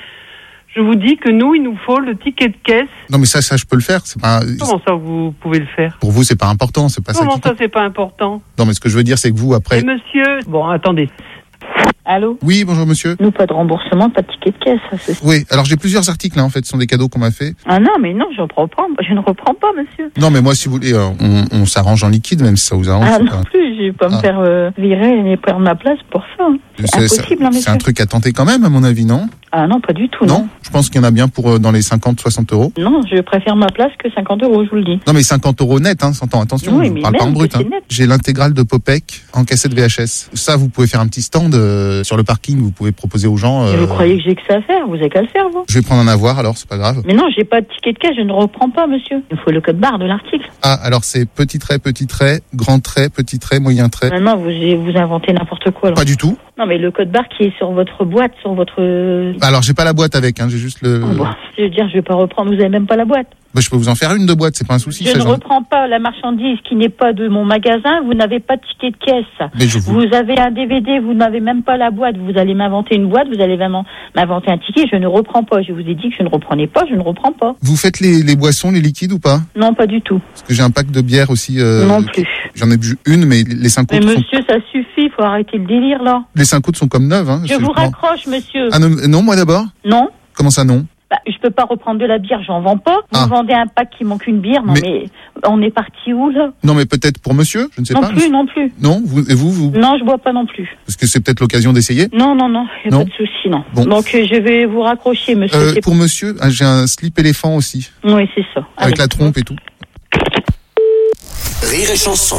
Speaker 19: je vous dis que nous, il nous faut le ticket de caisse.
Speaker 2: Non, mais ça, je peux le faire. C'est pas.
Speaker 19: Comment ça, vous pouvez le faire?
Speaker 2: Pour vous, c'est pas important, c'est pas ça.
Speaker 19: Comment ça, c'est pas important?
Speaker 2: Non, mais ce que je veux dire, c'est que vous, après.
Speaker 19: Et monsieur, bon, attendez.
Speaker 18: Allô?
Speaker 2: Oui, bonjour monsieur.
Speaker 18: Nous, pas de remboursement, pas de ticket de caisse.
Speaker 2: Oui, alors j'ai plusieurs articles, en fait, ce sont des cadeaux qu'on m'a fait.
Speaker 18: Ah non, mais non, je ne reprends pas, monsieur.
Speaker 2: Non, mais moi, si vous voulez, on s'arrange en liquide, même si ça vous arrange.
Speaker 18: Ah non plus, je vais pas me faire virer et prendre ma place pour ça. C'est impossible, monsieur.
Speaker 2: C'est un truc à tenter quand même, à mon avis, non?
Speaker 18: Ah non, pas du tout, non.
Speaker 2: Je pense qu'il y en a bien pour dans les 50-60 euros.
Speaker 18: Non, je préfère ma place que 50 euros, je vous le dis.
Speaker 2: Non, mais 50 euros net, hein, attention,
Speaker 18: oui,
Speaker 2: je ne parle pas en brut. Hein. J'ai l'intégrale de Popek en cassette VHS. Ça, vous pouvez faire un petit stand sur le parking, vous pouvez proposer aux gens.
Speaker 18: Vous croyez que j'ai que ça à faire? Vous avez qu'à le faire, vous.
Speaker 2: Je vais prendre un avoir, alors, c'est pas grave.
Speaker 18: Mais non, j'ai pas de ticket de caisse, je ne reprends pas, monsieur. Il faut le code barre de l'article.
Speaker 2: Ah, alors c'est petit trait, grand trait, petit trait, moyen trait.
Speaker 18: Maintenant, vous inventez n'importe quoi, alors.
Speaker 2: Pas du tout.
Speaker 18: Non, mais le code barre qui est sur votre boîte, sur votre...
Speaker 2: Alors, j'ai pas la boîte avec, hein, j'ai juste le...
Speaker 18: je veux dire, je vais pas reprendre, vous avez même pas la boîte.
Speaker 2: Je peux vous en faire une de boîte, c'est pas un souci.
Speaker 18: Je ne reprends pas la marchandise qui n'est pas de mon magasin, vous n'avez pas de ticket de caisse.
Speaker 2: Mais
Speaker 18: vous avez un DVD, vous n'avez même pas la boîte, vous allez m'inventer une boîte, vous allez vraiment m'inventer un ticket, je ne reprends pas. Je vous ai dit que je ne reprenais pas, je ne reprends pas.
Speaker 2: Vous faites les boissons, les liquides ou pas?
Speaker 18: Non, pas du tout.
Speaker 2: Parce que j'ai un pack de bière aussi.
Speaker 18: Non plus.
Speaker 2: J'en ai bu une, mais les 5 autres.
Speaker 18: Mais monsieur, ça suffit, faut arrêter le délire là.
Speaker 2: Les 5 autres sont comme neuves. Hein,
Speaker 18: je vous raccroche, monsieur.
Speaker 2: Ah non, moi d'abord?
Speaker 18: Non.
Speaker 2: Comment ça, non?
Speaker 18: Je peux pas reprendre de la bière, j'en vends pas. Vous vendez un pack qui manque une bière, non mais on est parti où là?
Speaker 2: Non, mais peut-être pour monsieur, je ne sais pas.
Speaker 18: Non plus.
Speaker 2: Non, vous?
Speaker 18: Non, je bois pas non plus.
Speaker 2: Parce que c'est peut-être l'occasion d'essayer?
Speaker 18: Non, y a pas de souci, non. Bon. Donc je vais vous raccrocher, monsieur.
Speaker 2: Pour monsieur, j'ai un slip éléphant aussi.
Speaker 18: Oui, c'est ça.
Speaker 2: Avec la trompe et tout.
Speaker 6: Rire et chanson.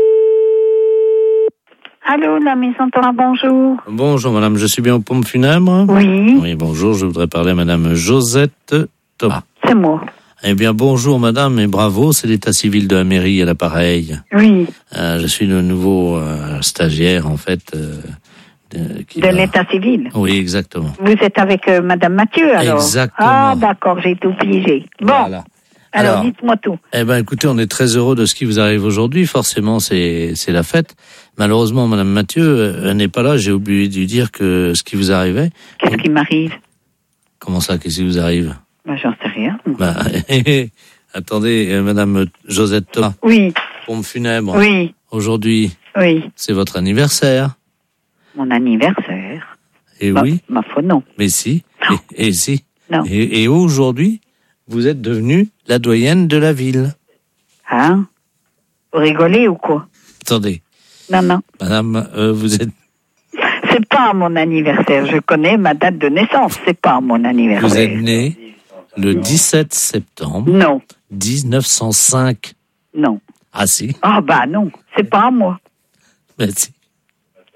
Speaker 20: Allô, la maison Thomas, bonjour.
Speaker 5: Bonjour madame, je suis bien aux pompes funèbres?
Speaker 20: Oui.
Speaker 5: Oui, bonjour, je voudrais parler à madame Josette Thomas.
Speaker 20: C'est moi.
Speaker 5: Eh bien, bonjour madame et bravo, c'est l'état civil de la mairie à l'appareil.
Speaker 20: Oui.
Speaker 5: Je suis le nouveau stagiaire en fait.
Speaker 20: De l'état civil?
Speaker 5: Oui, exactement.
Speaker 20: Vous êtes avec madame Mathieu alors?
Speaker 5: Exactement.
Speaker 20: Ah d'accord, j'ai tout piégé. Bon. Voilà. Alors, dites-moi tout.
Speaker 5: Eh ben, écoutez, on est très heureux de ce qui vous arrive aujourd'hui. Forcément, c'est la fête. Malheureusement, madame Mathieu, elle n'est pas là. J'ai oublié de lui dire que ce qui vous arrivait.
Speaker 20: Qu'est-ce qui m'arrive?
Speaker 5: Comment ça, qu'est-ce qui vous arrive?
Speaker 20: J'en sais rien.
Speaker 5: Attendez, madame Josette Thomas.
Speaker 20: Oui.
Speaker 5: Pompe funèbre.
Speaker 20: Oui.
Speaker 5: Aujourd'hui.
Speaker 20: Oui.
Speaker 5: C'est votre anniversaire.
Speaker 20: Mon anniversaire?
Speaker 5: Et oui.
Speaker 20: Ma foi, non.
Speaker 5: Mais si. Et si.
Speaker 20: Non.
Speaker 5: Et aujourd'hui, vous êtes devenue la doyenne de la ville.
Speaker 20: Hein? Vous rigolez ou quoi?
Speaker 5: Attendez.
Speaker 20: Non.
Speaker 5: Madame, vous êtes...
Speaker 20: C'est pas mon anniversaire. Je connais ma date de naissance. C'est pas mon anniversaire.
Speaker 5: Vous êtes née le 17 septembre.
Speaker 20: Non.
Speaker 5: 1905.
Speaker 20: Non.
Speaker 5: Ah si.
Speaker 20: Ah bah non. C'est pas à moi.
Speaker 5: Ben si.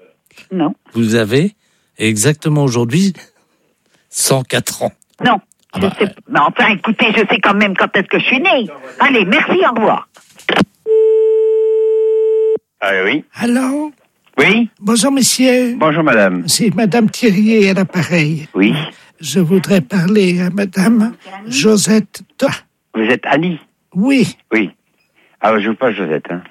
Speaker 20: Non.
Speaker 5: Vous avez exactement aujourd'hui 104 ans.
Speaker 20: Non. Je sais... Mais enfin, écoutez, je sais quand même quand est-ce que je suis née. Allez, merci, au revoir.
Speaker 13: Ah oui.
Speaker 10: Allô?
Speaker 13: Oui.
Speaker 10: Bonjour, monsieur.
Speaker 13: Bonjour, madame.
Speaker 10: C'est Madame Thirier à l'appareil.
Speaker 13: Oui.
Speaker 10: Je voudrais parler à Madame Josette.
Speaker 13: Vous êtes Annie?
Speaker 10: Oui.
Speaker 13: Oui. Ah, je veux pas Josette, hein.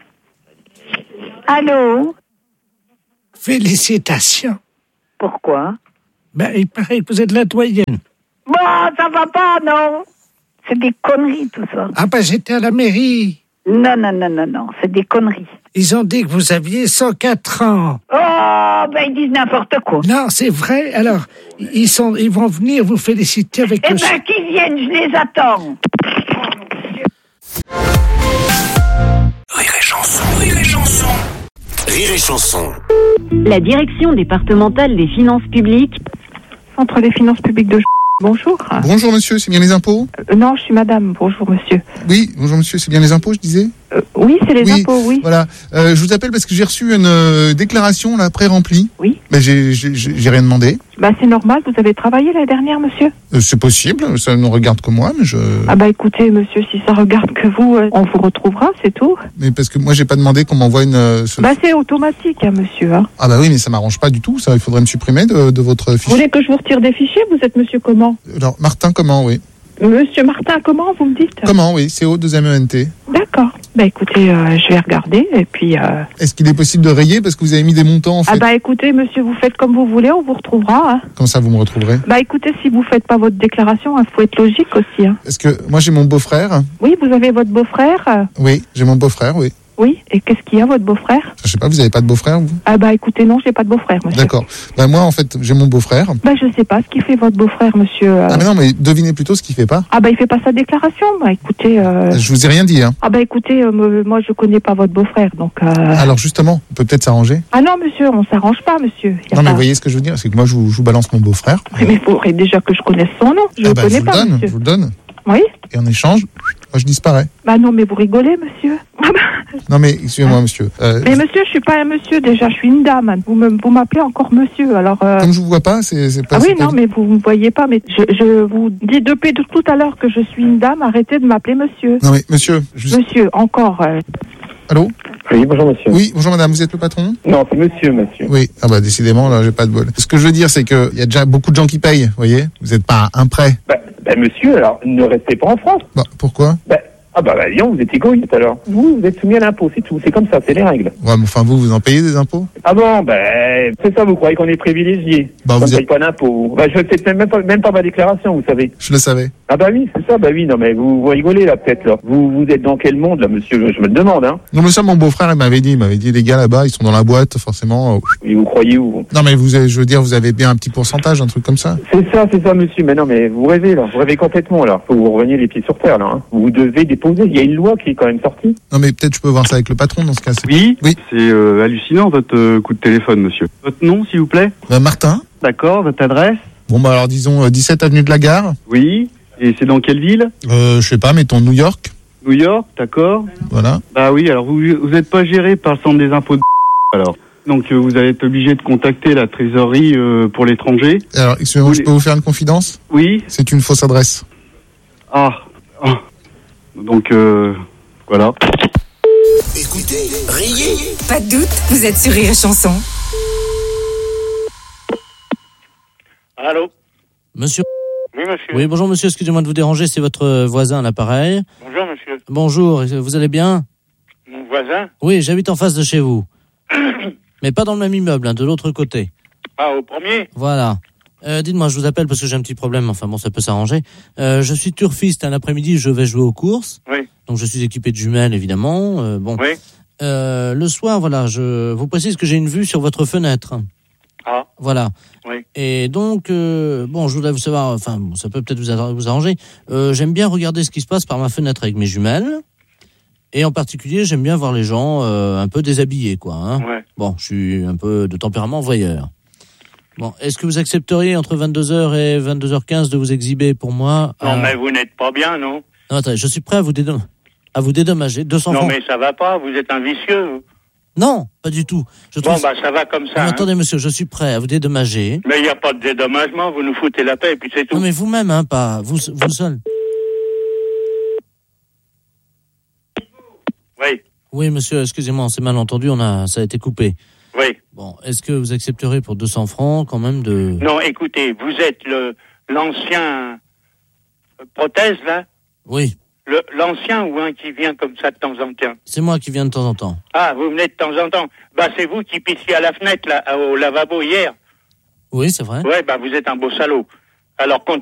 Speaker 20: Allô?
Speaker 10: Félicitations.
Speaker 20: Pourquoi?
Speaker 10: Ben, il paraît que vous êtes la doyenne.
Speaker 20: Bon, ça va pas, non? C'est des conneries, tout ça.
Speaker 10: Ah ben, j'étais à la mairie.
Speaker 20: Non, c'est des conneries.
Speaker 10: Ils ont dit que vous aviez 104 ans.
Speaker 20: Oh, ben ils disent n'importe quoi.
Speaker 10: Non, c'est vrai. Alors, ils vont venir vous féliciter avec
Speaker 20: Eh ben, qu'ils viennent, je les attends.
Speaker 6: Rire et chanson, rire et chanson. Rire et chanson.
Speaker 21: La direction départementale des finances publiques.
Speaker 17: Centre des finances publiques de... Bonjour.
Speaker 2: Bonjour monsieur, c'est bien les impôts?
Speaker 17: Non, je suis madame. Bonjour monsieur.
Speaker 2: Oui, bonjour monsieur, c'est bien les impôts, je disais?
Speaker 17: Oui, c'est les impôts, oui.
Speaker 2: Voilà, je vous appelle parce que j'ai reçu une déclaration là pré-remplie.
Speaker 17: Oui.
Speaker 2: Mais j'ai rien demandé.
Speaker 17: Bah c'est normal, vous avez travaillé l'année dernière, monsieur?
Speaker 2: C'est possible, ça ne regarde que moi, mais je...
Speaker 17: Ah bah écoutez, monsieur, si ça regarde que vous, on vous retrouvera, c'est tout.
Speaker 2: Mais parce que moi j'ai pas demandé qu'on m'envoie une...
Speaker 17: Bah c'est automatique, hein, monsieur. Hein.
Speaker 2: Ah bah oui, mais ça m'arrange pas du tout, ça, il faudrait me supprimer de votre fichier.
Speaker 17: Vous voulez que je vous retire des fichiers? Vous êtes monsieur comment?
Speaker 2: Alors, Martin comment, oui.
Speaker 17: Monsieur Martin comment, vous me dites?
Speaker 2: Comment, oui, CO2MENT.
Speaker 17: D'accord. Bah écoutez, je vais regarder et puis...
Speaker 2: Est-ce qu'il est possible de rayer parce que vous avez mis des montants en fait?
Speaker 17: Ah bah écoutez, monsieur, vous faites comme vous voulez, on vous retrouvera. Hein.
Speaker 2: Comme ça, vous me retrouverez.
Speaker 17: Bah écoutez, si vous faites pas votre déclaration, il faut être logique aussi. Hein.
Speaker 2: Est-ce que moi j'ai mon beau-frère?
Speaker 17: Oui, vous avez votre beau-frère?
Speaker 2: Oui, j'ai mon beau-frère, oui.
Speaker 17: Oui, et qu'est-ce qu'il y a, votre beau-frère?
Speaker 2: Je sais pas, vous avez pas de beau-frère, vous?
Speaker 17: Ah bah écoutez, non, j'ai pas de beau-frère, monsieur.
Speaker 2: D'accord. Bah moi, en fait, j'ai mon beau-frère.
Speaker 17: Bah je sais pas ce qu'il fait, votre beau-frère, monsieur.
Speaker 2: Ah mais non, mais devinez plutôt ce qu'il fait pas.
Speaker 17: Ah bah il fait pas sa déclaration, bah écoutez...
Speaker 2: Je vous ai rien dit, hein.
Speaker 17: Ah bah écoutez, moi je connais pas votre beau-frère, donc...
Speaker 2: Alors justement, on peut peut-être s'arranger.
Speaker 17: Ah non, monsieur, on s'arrange pas, monsieur.
Speaker 2: Non mais vous voyez ce que je veux dire, c'est que moi je vous balance mon beau-frère.
Speaker 17: Oui, mais il faudrait déjà que je connaisse son nom, je le connais pas, monsieur.
Speaker 2: Je vous le donne.
Speaker 17: Oui.
Speaker 2: Et en échange, moi je disparais.
Speaker 17: Bah non, mais vous rigolez, monsieur.
Speaker 2: Non mais excusez-moi, monsieur.
Speaker 17: Mais monsieur, je suis pas un monsieur déjà, je suis une dame. Vous m'appelez encore monsieur, alors.
Speaker 2: Comme je vous vois pas, c'est pas.
Speaker 17: Ah oui, non, mais vous me voyez pas, mais je vous dis depuis tout à l'heure que je suis une dame. Arrêtez de m'appeler monsieur.
Speaker 2: Non mais monsieur.
Speaker 17: Monsieur, encore.
Speaker 2: Allô?
Speaker 1: Oui, bonjour monsieur.
Speaker 2: Oui, bonjour madame, vous êtes le patron?
Speaker 1: Non, c'est monsieur.
Speaker 2: Oui, ah bah décidément, là, j'ai pas de bol. Ce que je veux dire, c'est que il y a déjà beaucoup de gens qui payent, vous voyez? Vous êtes pas un prêt.
Speaker 1: Bah, monsieur, alors, ne restez pas en France.
Speaker 2: Bah, pourquoi?
Speaker 1: Disons, vous êtes égoïste alors. Vous êtes soumis à l'impôt, c'est tout. C'est comme ça, c'est les règles.
Speaker 2: Ouais, mais enfin, vous en payez des impôts?
Speaker 1: Ah bon, c'est ça, vous croyez qu'on est privilégié.
Speaker 2: Bah,
Speaker 1: on ne paye pas d'impôt. Bah, je ne fais même pas ma déclaration, vous savez.
Speaker 2: Je le savais.
Speaker 1: Ah bah oui, c'est ça, bah oui, non mais vous rigolez là peut-être là. Vous êtes dans quel monde là, monsieur? Je me le demande, hein.
Speaker 2: Non mais ça, mon beau-frère, il m'avait dit les gars là-bas, ils sont dans la boîte, forcément.
Speaker 1: Et vous croyez où?
Speaker 2: Non mais je veux dire, vous avez bien un petit pourcentage, un truc comme ça.
Speaker 1: C'est ça, monsieur. Mais non, mais vous rêvez là, vous rêvez complètement là. Faut que vous reveniez les pieds sur terre là. Hein. Vous devez déposer. Il y a une loi qui est quand même sortie.
Speaker 2: Non mais peut-être je peux voir ça avec le patron dans ce cas.
Speaker 22: Oui. C'est hallucinant votre coup de téléphone, monsieur. Votre nom, s'il vous plaît?
Speaker 2: Martin.
Speaker 22: D'accord. Votre adresse?
Speaker 2: Bon bah alors disons 17 avenue de la Gare.
Speaker 22: Oui. Et c'est dans quelle ville?
Speaker 2: Je sais pas, mettons New York.
Speaker 22: New York, d'accord.
Speaker 2: Voilà.
Speaker 22: Bah oui, alors vous n'êtes pas géré par le centre des impôts de alors. Donc vous allez être obligé de contacter la trésorerie pour l'étranger.
Speaker 2: Alors, excusez-moi, je peux vous faire une confidence?
Speaker 22: Oui.
Speaker 2: C'est une fausse adresse.
Speaker 22: Ah. Donc voilà.
Speaker 6: Écoutez, riez.
Speaker 9: Pas de doute, vous êtes sur Rire et Chanson.
Speaker 3: Allô?
Speaker 5: Monsieur.
Speaker 3: Oui, monsieur.
Speaker 5: Oui, bonjour monsieur, excusez-moi de vous déranger, c'est votre voisin à l'appareil.
Speaker 3: Bonjour, monsieur.
Speaker 5: Bonjour, vous allez bien?
Speaker 3: Mon voisin?
Speaker 5: Oui, j'habite en face de chez vous. Mais pas dans le même immeuble, hein, de l'autre côté.
Speaker 3: Ah, au premier?
Speaker 5: Voilà. Dites-moi, je vous appelle parce que j'ai un petit problème, enfin bon, ça peut s'arranger. Je suis turfiste, l'après-midi, je vais jouer aux courses.
Speaker 3: Oui.
Speaker 5: Donc je suis équipé de jumelles, évidemment. Bon.
Speaker 3: Oui.
Speaker 5: Le soir, voilà, je vous précise que j'ai une vue sur votre fenêtre.
Speaker 3: Ah.
Speaker 5: Voilà.
Speaker 3: Oui.
Speaker 5: Et donc, bon, je voudrais vous savoir, enfin, bon, ça peut peut-être vous arranger. J'aime bien regarder ce qui se passe par ma fenêtre avec mes jumelles. Et en particulier, j'aime bien voir les gens un peu déshabillés, quoi. Hein.
Speaker 3: Ouais.
Speaker 5: Bon, je suis un peu de tempérament voyeur. Bon, est-ce que vous accepteriez entre 22h et 22h15 de vous exhiber pour moi?
Speaker 3: Non, mais vous n'êtes pas bien, non?
Speaker 5: Non, attendez, je suis prêt à vous dédommager. 200 francs.
Speaker 3: Non, mais ça va pas, vous êtes un vicieux.
Speaker 5: Non, pas du tout.
Speaker 4: Bon, ça va comme ça.
Speaker 5: Non, attendez, monsieur, je suis prêt à vous dédommager.
Speaker 4: Mais il n'y a pas de dédommagement, vous nous foutez la paix et puis c'est tout.
Speaker 5: Non, mais vous-même, hein, pas vous seul.
Speaker 4: Oui.
Speaker 5: Oui, monsieur, excusez-moi, on s'est mal entendu, ça a été coupé.
Speaker 4: Oui.
Speaker 5: Bon, est-ce que vous accepterez pour 200 francs quand même de...
Speaker 4: Non, écoutez, vous êtes l'ancien prothèse, là?
Speaker 5: Oui.
Speaker 4: L'ancien ou un qui vient comme ça de temps en temps?
Speaker 5: C'est moi qui viens de temps en temps.
Speaker 4: Ah, vous venez de temps en temps. C'est vous qui pissiez à la fenêtre, là, au lavabo hier.
Speaker 5: Oui, c'est vrai.
Speaker 4: Ouais, vous êtes un beau salaud. Alors,